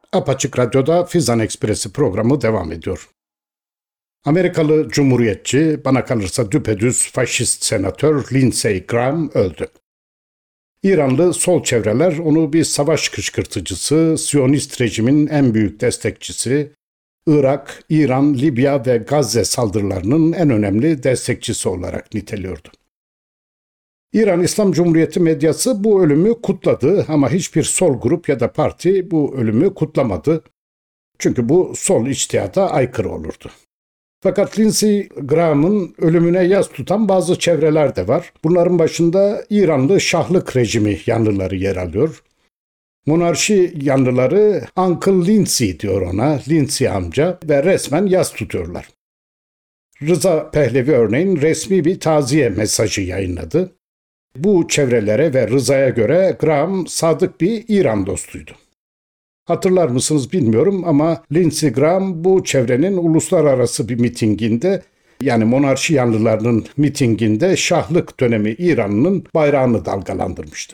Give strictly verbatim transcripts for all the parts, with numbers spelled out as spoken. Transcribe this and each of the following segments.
Apaçık Radyo'da Fizan Ekspresi programı devam ediyor. Amerikalı Cumhuriyetçi, bana kalırsa düpedüz faşist senatör Lindsey Graham öldü. İranlı sol çevreler onu bir savaş kışkırtıcısı, Siyonist rejimin en büyük destekçisi, Irak, İran, Libya ve Gazze saldırılarının en önemli destekçisi olarak niteliyordu. İran İslam Cumhuriyeti medyası bu ölümü kutladı ama hiçbir sol grup ya da parti bu ölümü kutlamadı. Çünkü bu sol içtihata aykırı olurdu. Fakat Lindsey Graham'ın ölümüne yas tutan bazı çevreler de var. Bunların başında İranlı şahlık rejimi yanlıları yer alıyor. Monarşi yanlıları Uncle Lindsey diyor ona, Lindsey amca ve resmen yas tutuyorlar. Rıza Pehlevi örneğin resmi bir taziye mesajı yayınladı. Bu çevrelere ve Rıza'ya göre Graham sadık bir İran dostuydu. Hatırlar mısınız bilmiyorum ama Lindsey Graham bu çevrenin uluslararası bir mitinginde, yani monarşi yanlılarının mitinginde şahlık dönemi İran'ın bayrağını dalgalandırmıştı.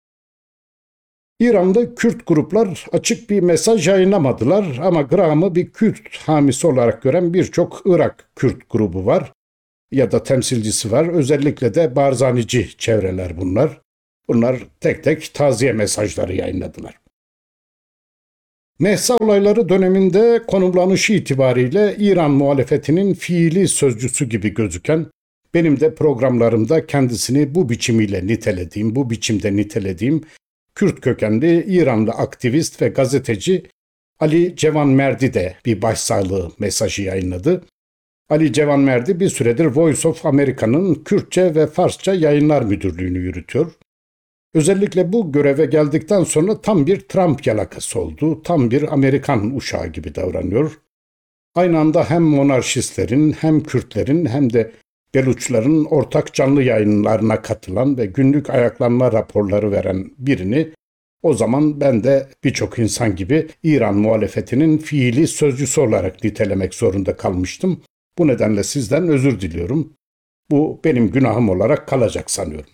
İran'da Kürt gruplar açık bir mesaj yayınlamadılar ama Graham'ı bir Kürt hamisi olarak gören birçok Irak Kürt grubu var ya da temsilcisi var. Özellikle de Barzanici çevreler bunlar. Bunlar tek tek taziye mesajları yayınladılar. Mehsa olayları döneminde konumlanışı itibariyle İran muhalefetinin fiili sözcüsü gibi gözüken, benim de programlarımda kendisini bu biçimiyle nitelediğim, bu biçimde nitelediğim Kürt kökenli İranlı aktivist ve gazeteci Ali Cevanmerdi de bir başsağlığı mesajı yayınladı. Ali Cevanmerdi bir süredir Voice of America'nın Kürtçe ve Farsça yayınlar müdürlüğünü yürütüyor. Özellikle bu göreve geldikten sonra tam bir Trump yalakası oldu, tam bir Amerikan uşağı gibi davranıyor. Aynı anda hem monarşistlerin hem Kürtlerin hem de Beluçların ortak canlı yayınlarına katılan ve günlük ayaklanma raporları veren birini, o zaman ben de birçok insan gibi İran muhalefetinin fiili sözcüsü olarak nitelemek zorunda kalmıştım. Bu nedenle sizden özür diliyorum. Bu benim günahım olarak kalacak sanıyorum.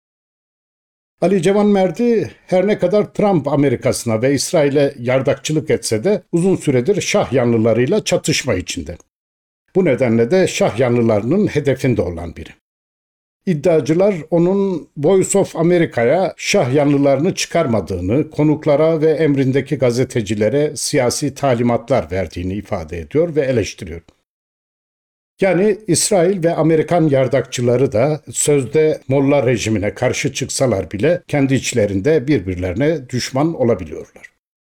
Ali Cevanmerdi her ne kadar Trump Amerikasına ve İsrail'e yardakçılık etse de uzun süredir Şah yanlılarıyla çatışma içinde. Bu nedenle de Şah yanlılarının hedefinde olan biri. İddiacılar onun Voice of America'ya Şah yanlılarını çıkarmadığını, konuklara ve emrindeki gazetecilere siyasi talimatlar verdiğini ifade ediyor ve eleştiriyor. Yani İsrail ve Amerikan yardakçıları da sözde Molla rejimine karşı çıksalar bile kendi içlerinde birbirlerine düşman olabiliyorlar.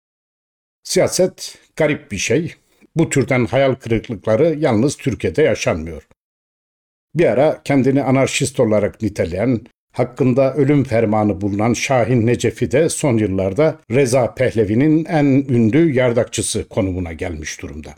Siyaset garip bir şey. Bu türden hayal kırıklıkları yalnız Türkiye'de yaşanmıyor. Bir ara kendini anarşist olarak niteleyen, hakkında ölüm fermanı bulunan Şahin Necefi de son yıllarda Reza Pehlevi'nin en ünlü yardakçısı konumuna gelmiş durumda.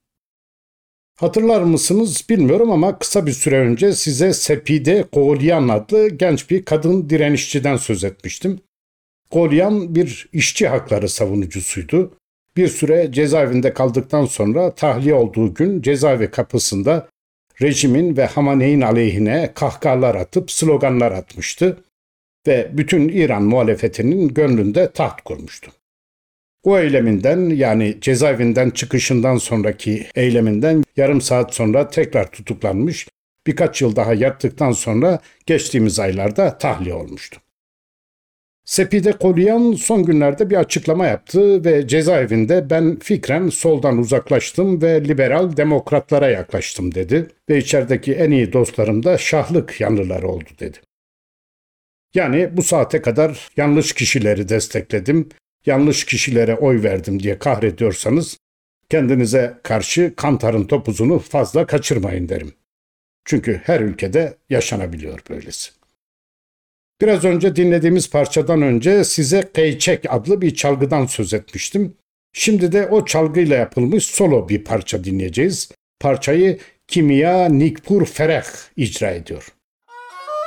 Hatırlar mısınız bilmiyorum ama kısa bir süre önce size Sepide Qoğolyan adlı genç bir kadın direnişçiden söz etmiştim. Qoğolyan bir işçi hakları savunucusuydu. Bir süre cezaevinde kaldıktan sonra tahliye olduğu gün cezaevi kapısında rejimin ve Hamaney'in aleyhine kahkahalar atıp sloganlar atmıştı ve bütün İran muhalefetinin gönlünde taht kurmuştu. O eyleminden, yani cezaevinden çıkışından sonraki eyleminden yarım saat sonra tekrar tutuklanmış, birkaç yıl daha yattıktan sonra geçtiğimiz aylarda tahliye olmuştu. Sepide Qoğolyan son günlerde bir açıklama yaptı ve cezaevinde ben fikren soldan uzaklaştım ve liberal demokratlara yaklaştım dedi ve içerideki en iyi dostlarım da şahlık yanlıları oldu dedi. Yani bu saate kadar yanlış kişileri destekledim, yanlış kişilere oy verdim diye kahrediyorsanız kendinize karşı kantarın topuzunu fazla kaçırmayın derim. Çünkü her ülkede yaşanabiliyor böylesi. Biraz önce dinlediğimiz parçadan önce size Qeyçek adlı bir çalgıdan söz etmiştim. Şimdi de o çalgıyla yapılmış solo bir parça dinleyeceğiz. Parçayı Kimya Nikpur Ferah icra ediyor.